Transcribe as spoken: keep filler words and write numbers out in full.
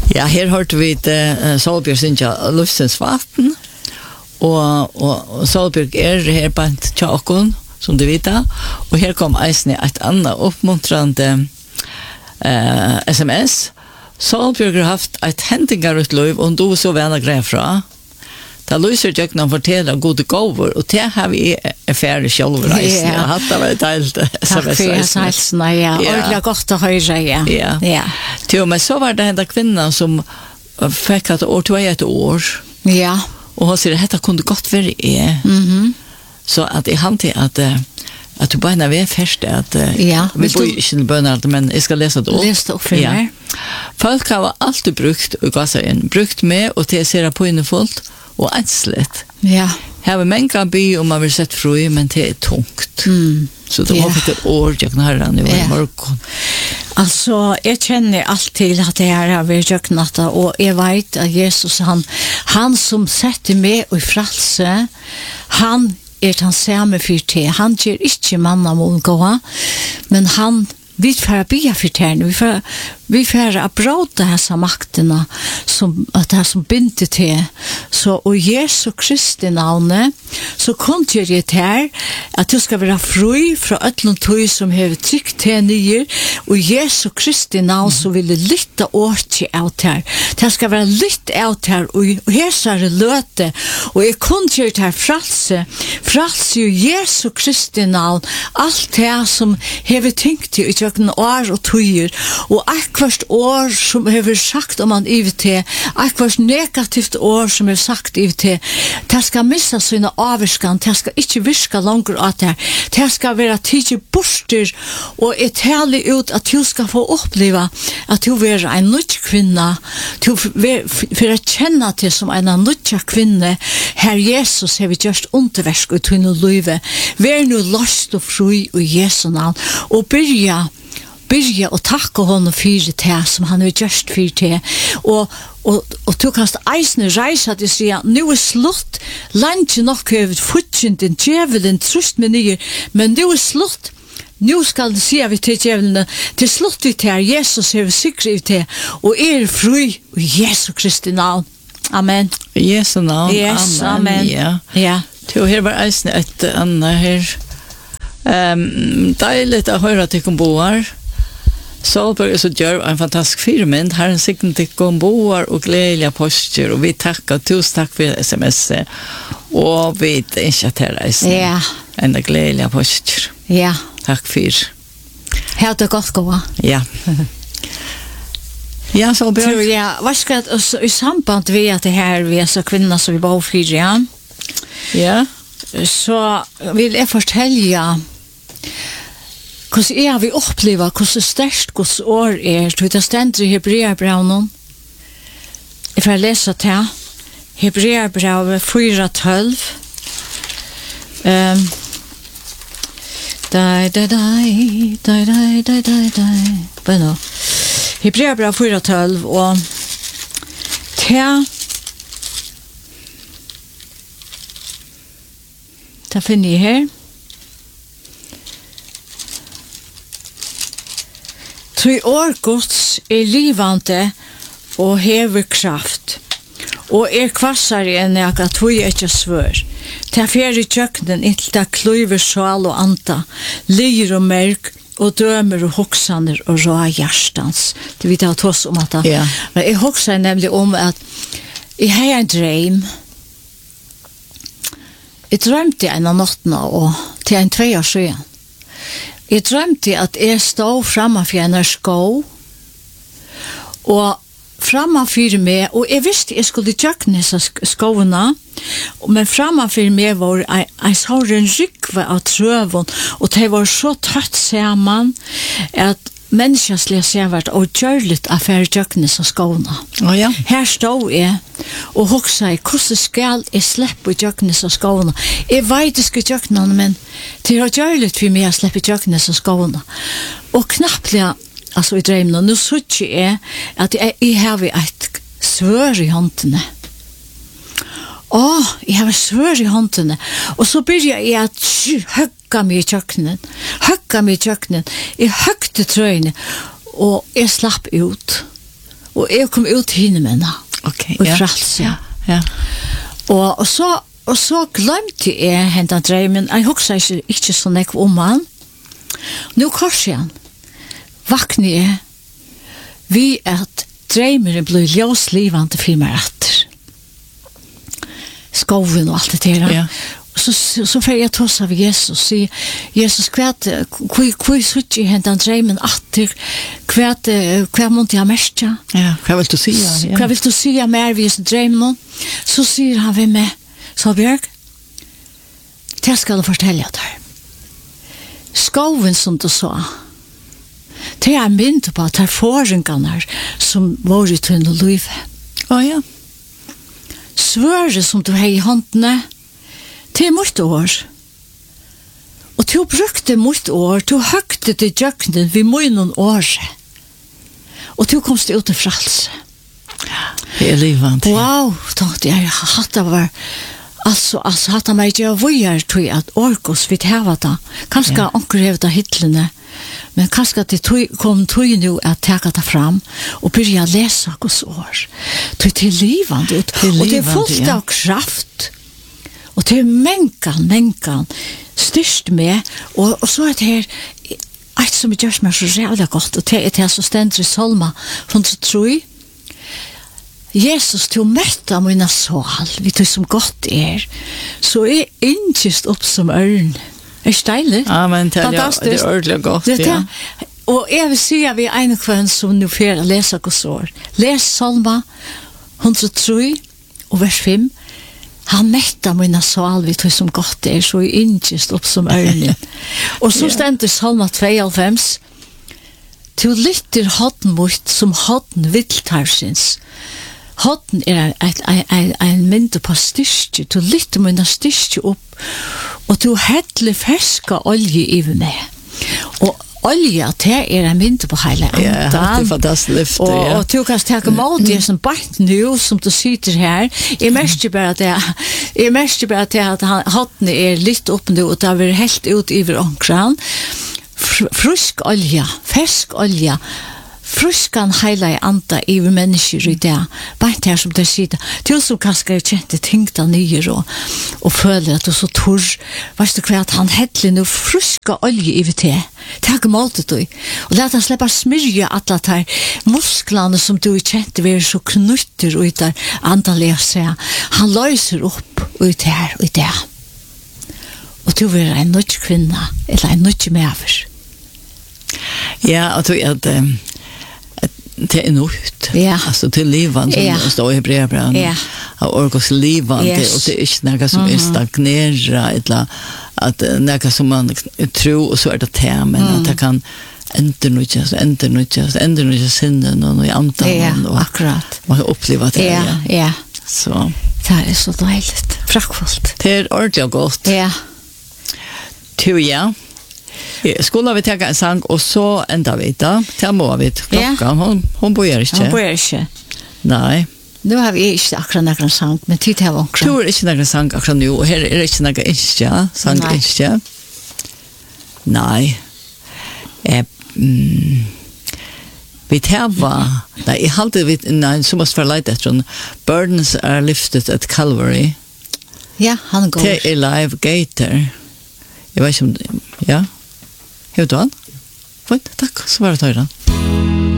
Ja, her hørte vi uh, Solbjørg Sintja Lufsens vatten, og, og, og Solbjørg er her på en tjåkon, som du vet, og her kom eisne et annet oppmuntrende uh, sms. Solbjørg har haft et hentingarutløyv, og du så vana greia fra. Da lyser jeg noen forteller gode gåver, og det har vi erfæret selv reisende. Ja. Hatt det vært deilt. Takk for helsene, ja. Ordentlig godt å høre, ja. Ja. Ja. Til, men så var det henne kvinnan som fikk et år, to et år. Ja. Og hun sier, dette kunne godt være jeg. Mm-hmm. Så at jeg hante at at du bare er først, at ja. Vi bor ikke i bønner, men jeg skal lese det opp. Les det opp for ja. meg. Folk har alltid brukt, og gav seg inn, brukt med og til å se på innefullt, og enslet. Ja. Her var mange by om man vil sett fri, men det er tungt. Mm. Så det var fikk et år, jeg kan høre den i ja. morgen. Altså, jeg kjenner alt til at det her har vært jøknatta, og jeg vet at Jesus, han, han som setter meg i frelse, han er den samme for til. Han gjør ikke manna må gå, men han vi får bia for terne, vi får, vi får bråda disse maktene som, at det som binder til. Så og Jesu Kristi navnet, så konter jeg til at du skal være fri fra øtlen tog som har trykt til nye, og Jesu Kristi navn så vil det lytte årti av her. Det skal være lytt av her, og, og her så er det løte, og jeg konter jeg til fralse, fralse jo Jesu Kristi navn, alt det som har tenkt til ikke noen år og tøyer, og akkurat år som har sagt om han I V T, akkurat negativt år som har sagt I V T, det skal missa sine avvirskan, det skal ikke virka langer at det, det skal være tidlig borster, og jeg taler ut at du skal få oppleva at du er en nødt kvinne, du for å kjenne til som en nødt kvinne, Herr Jesus har vi gjort underversk ut i noe livet, vær nå løst og fri i Jesu navn, og byrja byrja og takka honom fyrir det som han har gjort fyrir det og, og, og du kanst eisne reisa til å si nu er slutt langt nok over futjenden djevelen trust med nye men nu er slutt nu skal det si vi til djevelene til slutt vi til Jesus er vi sikre vi til og er fri i Jesu Kristi navn Amen Jesu navn yes, Amen, amen. Ja. Ja. Til her var eisne et annet her um, deilig å høre at jeg kom boar Solberg er så gjør en fantastisk firmynd. Her er sikkert til gomboer og gledelige poster, og vi takker, tusen takk for sms, og vi ikke til reisen. Ja. En gledelige poster. Ja. Takk for. Her er det godt gå. Ja. Ja, Solberg. Tror jeg, hva skal jeg, i samband med at det her, vi er så kvinner som vi bor for, ja. Ja. Så vil jeg fortelle hvordan er vi opplever, hvordan størst Guds år er, tror det stender i Hebreerbrevet. Jeg får lese til Hebreerbrevet fire tolv. Um, dai, dai, dai, dai, dai, dai, dai, dai. Bueno. Hebreerbrevet fire tolv, og til det finner jeg her. Tui år Guds er livande og hever kraft, og er kvassare enn jeg at tui er ikke svør. Ta fjeri tjøkkenen inntil ta kluiver sjal og anta, lir og merk, og dømer og hoksaner og råa hjertans. Det vet jeg at oss om at ja. Men jeg hokser nemlig om at jeg har en dreim. Jeg drømte en av nottene og til en tvei år siden. Jeg drømte at jeg stod framfor en sko, og framfor meg, og jeg visste jeg skulle tjøkne disse skoene, men framfor meg var jeg, jeg så en rykve av trøven, og det var så trøtt sammen, at menneskeslige ser vært og gjørligt av færre tjøkne disse skoene. Oh, ja. Her stod jeg, og hoksa jeg, hvordan skal jeg slippe tjøkne disse skoene? Jeg vet jeg skal tjøkne, men det er gjørligt for meg å slippe tjøkne disse skoene. Og knappt altså i drømmen, nå sier jeg at jeg, jeg har et svør i håndene. Åh, jeg har svør i håndene. Og så begynner jeg at høgga meg i kjøkkenen. Høgga meg i kjøkkenen. Jeg høgte trøyene, og jeg slapp ut. och jag kom ut till henne. Okej. Och Ja. frals, ja. Ja. Och, och så och så glömde jag hända drömmen. Jag huxar inte, inte så mycket om han. Nu kanske han vaknar jag vi att drömmen blir ljóslivande för mig efter. Skoven och allt det där. Ja. Så så, så får jag tossa av Jesus se Jesus kvärt kui kui sutti hendan drömmen efter kvärt kvärt måste jag mesta. Ja, vad vill du säga? Ja. Vad vill du säga mer vid drömmen? Så säger han vem med så Björk. Det ska du fortälja dig. Skoven som du sa. Det är mynd på att det är forringarna som var i tunn och liv. Ja, ja. Svöret som du har i håndene, det är mot år. Og du brukte mot år, du høgte til djøknen vid munnen året. Og du komst ut til frals. Det är livande. Wow, tänkte jag, hatt det var alltså alltså hatt mig jag vojar till att orkos vid hävata. Kanske Ja. onkel hävda hitlene. Men kanske att det tog, kom tog nu att ta det fram och börja läsa Guds ord. Det till livande ut Det är och det är livande, fullt ja. av kraft. Och det är mänkan, mänkan styrst med och, och så är det här ett som görs mig så jävla gott och det är det så ständer i Salma från så tror jag Jesus till mätta mina sal, vid det som gott är, så är inkist upp som örn. Är stejligt? Ja, men det är Fantastiskt. det är ordentligt gott, Det ja. är- Och jag vill säga vi en kvann som nu får läsa Guds ord. Läs Salma hundratre och vers fem. Han mättar mina sal vid det som gott är, så är inkist upp som örn. Och så Ja. ständer Salma tvåoghalvfems. Du lytter hodden mot som hodden viltarsins. Hodden er en, en, en mynd på styrke. Du lytter mot en styrke opp, og du hettler ferska olje i meg. Og olje, det er en mynd på hele Ja, det är andan. fantastiskt lyfte, Og, ja. og du kan takke mot det som bart nu, som du sitter her. Jeg merker bare det, jeg merker bare det at han- hodden er litt opp nu, og det har vært helt ut i omkran. Fr- Frisk olja, fersk olja, fruskan heila i anda i mennesker i det, bare det her som det sier, du som kanskje er kjent tingta nye og, og føler at du er så torr, vet du hva, at han hettler nu fruska olje i det, takk måltet du, og let han slippe smyrje alle de musklene som du er kjent ved så knutter og i der andalige seg, han løser opp og i det her og i det. Og du er en nødt kvinna, eller en nødt mever. Ja, jag tror att eh, att det är nytt. Ja. Alltså till livande som Ja. det står i Hebreerbrevet. Ja. Av orkos livande Yes. och det är inte något som är stagnera eller att eh, något som man tror och så är det te, men att det kan ändra nutjas, ändra nutjas, ändra nutjas sinnen och i andan Ja, och akkurat. man kan uppleva det. Ja, Ja. ja. Så Det er så deiligt. Prakkfullt. det är ordentligt gott. Ja. Tu ja. Ja, skulle vi ta en sang och så ända vi då. Ta må vi klockan. Hon hon börjar inte. Han bor ikke. Nej. Nu har vi ikke akkurat noen sang, men tid har vi Tu akkurat. är inte några sang akkurat nu och här är det inte några instja, sang Nej. instja. Nej. Eh, mm, vi tar va. Nej, jag hade vi nej, så måste förlita efter burdens are lifted at Calvary. Ja, han går. Det är live gator. Jag vet inte om ja. Hur då? Fint, tack. Så var det då.